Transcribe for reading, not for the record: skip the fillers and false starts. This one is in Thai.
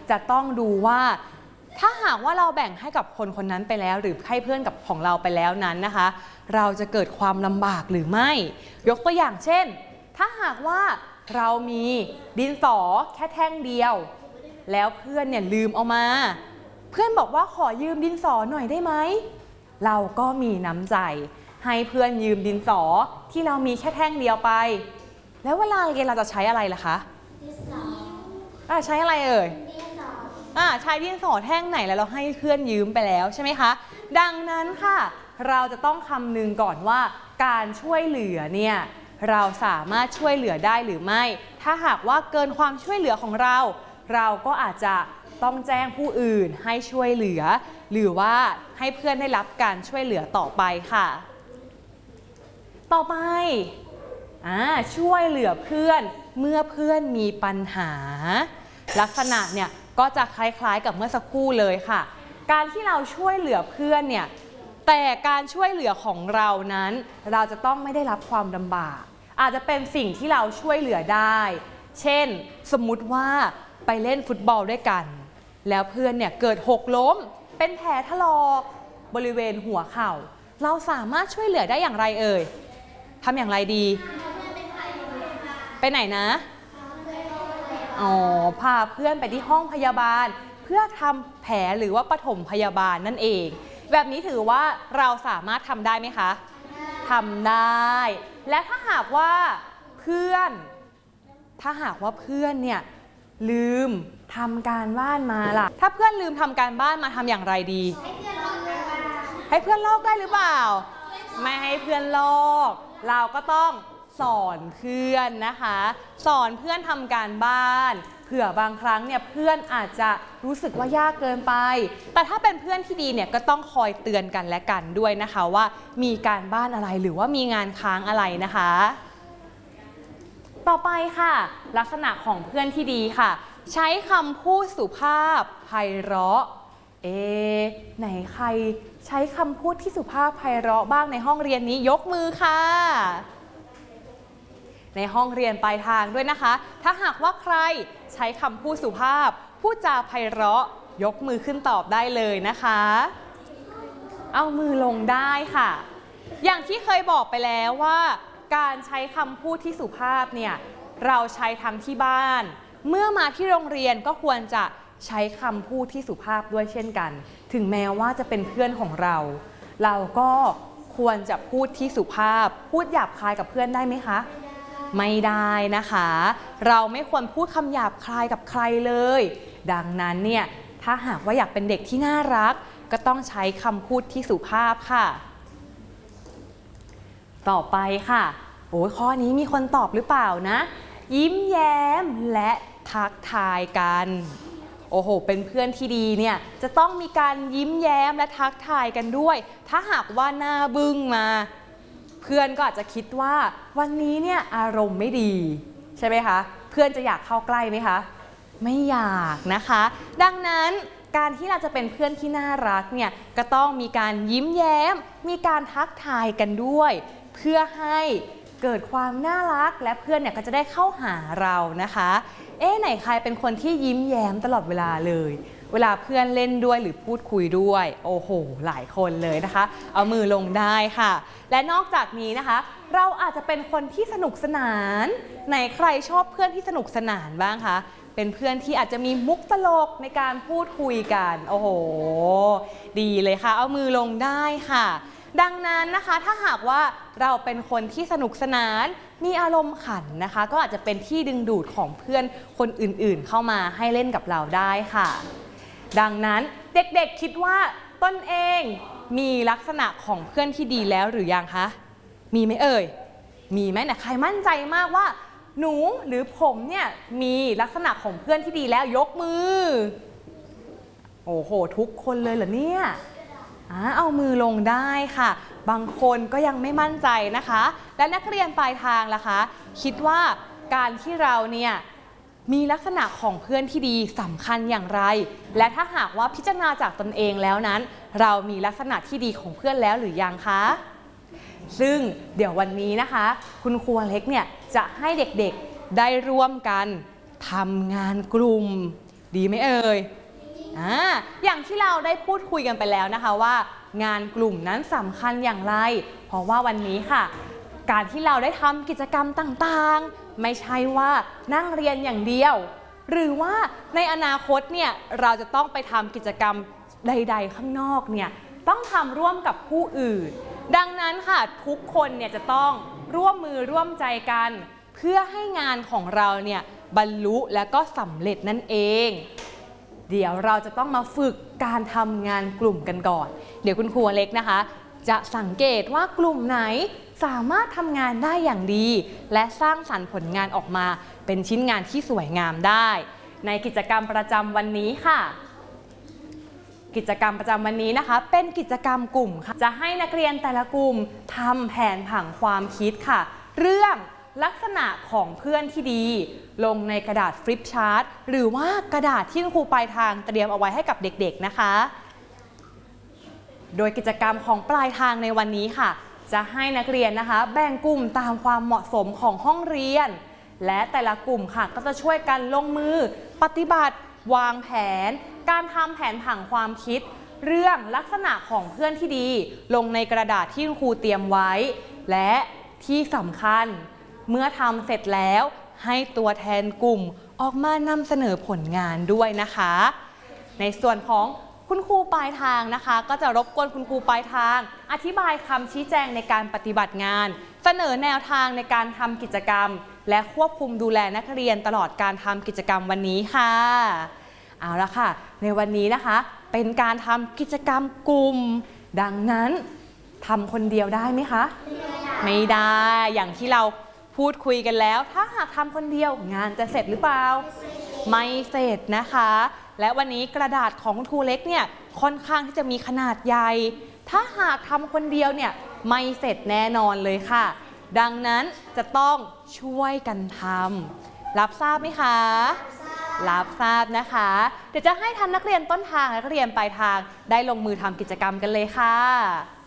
จะต้องดูว่าถ้าหากว่าเราแบ่งให้กับคนคนนั้นไปแล้วหรือให้เพื่อนกับของเราไปแล้วนั้นนะคะเราจะเกิดความลำบากหรือไม่ยกตัวอย่างเช่นถ้าหากว่าเรามีดินสอแค่แท่งเดียวแล้วเพื่อนเนี่ยลืมเอามาเพื่อนบอกว่าขอยืมดินสอหน่อยได้ไหมเราก็มีน้ำใจให้เพื่อนยืมดินสอที่เรามีแค่แท่งเดียวไปแล้วเวลาเรียนเราจะใช้อะไรล่ะคะดินสอใช้อะไรเอ่ยใช้ดินสอแท่งไหนแล้วเราให้เพื่อนยืมไปแล้วใช่ไหมคะดังนั้นค่ะเราจะต้องคำนึงก่อนว่าการช่วยเหลือเนี่ยเราสามารถช่วยเหลือได้หรือไม่ถ้าหากว่าเกินความช่วยเหลือของเราเราก็อาจจะต้องแจ้งผู้อื่นให้ช่วยเหลือหรือว่าให้เพื่อนได้รับการช่วยเหลือต่อไปค่ะต่อไปช่วยเหลือเพื่อนเมื่อเพื่อนมีปัญหาลักษณะเนี่ยก็จะคล้ายๆกับเมื่อสักครู่เลยค่ะการที่เราช่วยเหลือเพื่อนเนี่ยแต่การช่วยเหลือของเรานั้นเราจะต้องไม่ได้รับความลำบากอาจจะเป็นสิ่งที่เราช่วยเหลือได้เช่นสมมุติว่าไปเล่นฟุตบอลด้วยกันแล้วเพื่อนเนี่ยเกิดหกล้มเป็นแผลถลอกบริเวณหัวเข่าเราสามารถช่วยเหลือได้อย่างไรเอ่ยทำอย่างไรดีไปไหนนะพาเพื่อนไปที่ห้องพยาบาลเพื่อทำแผลหรือว่าปฐมพยาบาลนั่นเองแบบนี้ถือว่าเราสามารถทำได้ไหมคะทำได้และถ้าหากว่าเพื่อนเนี่ยลืมทำการบ้านมาล่ะถ้าเพื่อนลืมทำการบ้านมาทำอย่างไรดีให้เพื่อนลอกได้หรือเปล่าไม่ให้เพื่อนลอกเราก็ต้องสอนเพื่อนนะคะสอนเพื่อนทำการบ้านเผื่อบางครั้งเนี่ยเพื่อนอาจจะรู้สึกว่ายากเกินไปแต่ถ้าเป็นเพื่อนที่ดีเนี่ยก็ต้องคอยเตือนกันและกันด้วยนะคะว่ามีการบ้านอะไรหรือว่ามีงานค้างอะไรนะคะต่อไปค่ะลักษณะของเพื่อนที่ดีค่ะใช้คำพูดสุภาพไพเราะไหนใครใช้คำพูดที่สุภาพไพเราะบ้างในห้องเรียนนี้ยกมือค่ะในห้องเรียนปลายทางด้วยนะคะถ้าหากว่าใครใช้คำพูดสุภาพพูดจาไพเราะยกมือขึ้นตอบได้เลยนะคะเอามือลงได้ค่ะอย่างที่เคยบอกไปแล้วว่าการใช้คำพูดที่สุภาพเนี่ยเราใช้ทั้งที่บ้านเมื่อมาที่โรงเรียนก็ควรจะใช้คำพูดที่สุภาพด้วยเช่นกันถึงแม้ว่าจะเป็นเพื่อนของเราเราก็ควรจะพูดที่สุภาพพูดหยาบคายกับเพื่อนได้ไหมคะไม่ได้นะคะเราไม่ควรพูดคำหยาบคายกับใครเลยดังนั้นเนี่ยถ้าหากว่าอยากเป็นเด็กที่น่ารักก็ต้องใช้คำพูดที่สุภาพค่ะต่อไปค่ะข้อนี้มีคนตอบหรือเปล่านะยิ้มแย้มและทักทายกันเป็นเพื่อนที่ดีเนี่ยจะต้องมีการยิ้มแย้มและทักทายกันด้วยถ้าหากว่าหน้าบึ้งมาเพื่อนก็อาจจะคิดว่าวันนี้เนี่ยอารมณ์ไม่ดีใช่ไหมคะเพื่อนจะอยากเข้าใกล้ไหมคะไม่อยากนะคะดังนั้นการที่เราจะเป็นเพื่อนที่น่ารักเนี่ยก็ต้องมีการยิ้มแย้มมีการทักทายกันด้วยเพื่อให้เกิดความน่ารักและเพื่อนเนี่ยก็จะได้เข้าหาเรานะคะไหนใครเป็นคนที่ยิ้มแย้มตลอดเวลาเลยเวลาเพื่อนเล่นด้วยหรือพูดคุยด้วยหลายคนเลยนะคะเอามือลงได้ค่ะและนอกจากนี้นะคะเราอาจจะเป็นคนที่สนุกสนานไหนใครชอบเพื่อนที่สนุกสนานบ้างคะเป็นเพื่อนที่อาจจะมีมุกตลกในการพูดคุยกันดีเลยค่ะเอามือลงได้ค่ะดังนั้นนะคะถ้าหากว่าเราเป็นคนที่สนุกสนานมีอารมณ์ขันนะคะก็อาจจะเป็นที่ดึงดูดของเพื่อนคนอื่นๆเข้ามาให้เล่นกับเราได้ค่ะดังนั้นเด็กๆคิดว่าตนเองมีลักษณะของเพื่อนที่ดีแล้วหรือยังคะมีไหมเอ่ยมีไหมใครมั่นใจมากว่าหนูหรือผมเนี่ยมีลักษณะของเพื่อนที่ดีแล้วยกมือทุกคนเลยเหรอเนี่ยเอามือลงได้ค่ะบางคนก็ยังไม่มั่นใจนะคะและนักเรียนปลายทางล่ะคะคิดว่าการที่เราเนี่ยมีลักษณะของเพื่อนที่ดีสำคัญอย่างไรและถ้าหากว่าพิจารณาจากตนเองแล้วนั้นเรามีลักษณะที่ดีของเพื่อนแล้วหรือยังคะซึ่งเดี๋ยววันนี้นะคะคุณครูเล็กเนี่ยจะให้เด็กๆได้ร่วมกันทำงานกลุ่มดีไหมเอ่ยอย่างที่เราได้พูดคุยกันไปแล้วนะคะว่างานกลุ่มนั้นสำคัญอย่างไรเพราะว่าวันนี้ค่ะการที่เราได้ทำกิจกรรมต่างๆไม่ใช่ว่านั่งเรียนอย่างเดียวหรือว่าในอนาคตเนี่ยเราจะต้องไปทำกิจกรรมใดๆข้างนอกเนี่ยต้องทำร่วมกับผู้อื่นดังนั้นค่ะทุกคนเนี่ยจะต้องร่วมมือร่วมใจกันเพื่อให้งานของเราเนี่ยบรรลุและก็สำเร็จนั่นเองเดี๋ยวเราจะต้องมาฝึกการทำงานกลุ่มกันก่อนเดี๋ยวคุณครูอเล็กนะคะจะสังเกตว่ากลุ่มไหนสามารถทำงานได้อย่างดีและสร้างสรรค์ผลงานออกมาเป็นชิ้นงานที่สวยงามได้ในกิจกรรมประจำวันนี้ค่ะกิจกรรมประจำวันนี้นะคะเป็นกิจกรรมกลุ่มค่ะจะให้นักเรียนแต่ละกลุ่มทำแผนผังความคิดค่ะเรื่องลักษณะของเพื่อนที่ดีลงในกระดาษฟลิปชาร์ตหรือว่ากระดาษที่ครูปลายทางเตรียมเอาไว้ให้กับเด็กๆนะคะโดยกิจกรรมของปลายทางในวันนี้ค่ะจะให้นักเรียนนะคะแบ่งกลุ่มตามความเหมาะสมของห้องเรียนและแต่ละกลุ่มค่ะก็จะช่วยกันลงมือปฏิบัติวางแผนการทำแผนผังความคิดเรื่องลักษณะของเพื่อนที่ดีลงในกระดาษที่ครูเตรียมไว้และที่สำคัญเมื่อทำเสร็จแล้วให้ตัวแทนกลุ่มออกมานำเสนอผลงานด้วยนะคะในส่วนของคุณครูปลายทางนะคะก็จะรบกวนคุณครูปลายทางอธิบายคำชี้แจงในการปฏิบัติงานเสนอแนวทางในการทำกิจกรรมและควบคุมดูแลนักเรียนตลอดการทำกิจกรรมวันนี้ค่ะเอาละค่ะในวันนี้นะคะเป็นการทำกิจกรรมกลุ่มดังนั้นทำคนเดียวได้ไหมคะไม่ได้อย่างที่เราพูดคุยกันแล้วถ้าหากทำคนเดียวงานจะเสร็จหรือเปล่าไม่เสร็จนะคะและวันนี้กระดาษของคุณครูเล็กเนี่ยค่อนข้างที่จะมีขนาดใหญ่ถ้าหากทำคนเดียวเนี่ยไม่เสร็จแน่นอนเลยค่ะดังนั้นจะต้องช่วยกันทำรับทราบไหมคะรับทราบนะคะเดี๋ยวจะให้ทันนักเรียนต้นทางและนักเรียนปลายทางได้ลงมือทำกิจกรรมกันเลยค่ะ